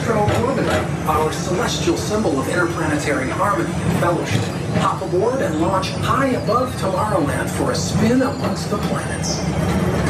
Astro Orbiter, our celestial symbol of interplanetary harmony and fellowship. Hop aboard and launch high above Tomorrowland for a spin amongst the planets.